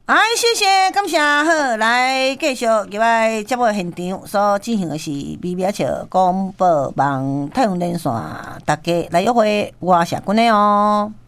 谢谢，感谢。好，来继续入来节目现场所进行的是美美笑广播网太阳连线，大家来约会，我是君的哦。